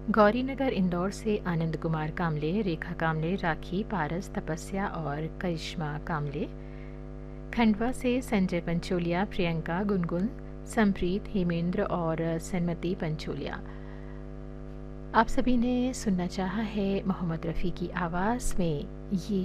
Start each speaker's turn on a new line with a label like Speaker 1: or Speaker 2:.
Speaker 1: गौरीनगर इंदौर से आनंद कुमार कामले, रेखा कामले, राखी, पारस, तपस्या और करिश्मा कामले। खंडवा से संजय पंचोलिया, प्रियंका, गुनगुन, समप्रीत, हेमेंद्र और सन्मति पंचोलिया। आप सभी ने सुनना चाहा है मोहम्मद रफ़ी की आवाज़ में ये